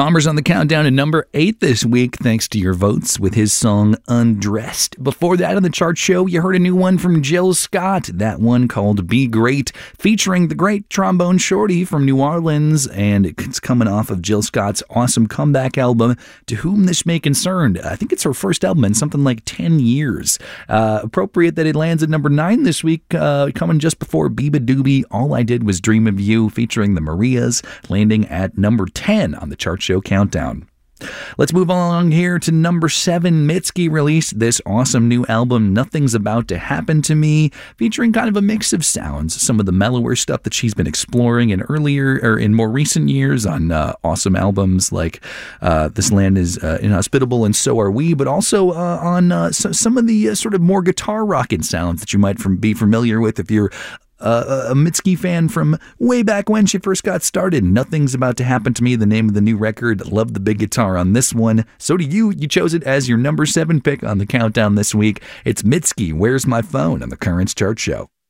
Sommers on the countdown to number 8 this week, thanks to your votes with his song Undressed. Before that on the chart show, you heard a new one from Jill Scott, that one called Be Great, featuring the great trombone shorty from New Orleans, and it's coming off of Jill Scott's awesome comeback album, To Whom This May Concern. I think it's her first album in something like 10 years. Appropriate that it lands at number 9 this week, coming just before Biba Doobie, All I Did Was Dream of You, featuring the Marias, landing at number 10 on the chart show countdown. Let's move along here to number 7. Mitski released this awesome new album, Nothing's About to Happen to Me, featuring kind of a mix of sounds, some of the mellower stuff that she's been exploring in more recent years on awesome albums like This Land Is Inhospitable and So Are We, but also on some of the sort of more guitar rocking sounds that you might be familiar with if you're a Mitski fan from way back when she first got started. Nothing's About to Happen to Me, the name of the new record. Love the big guitar on this one. So do you. You chose it as your number 7 pick on the countdown this week. It's Mitski, Where's My Phone, on the Currents Chart Show.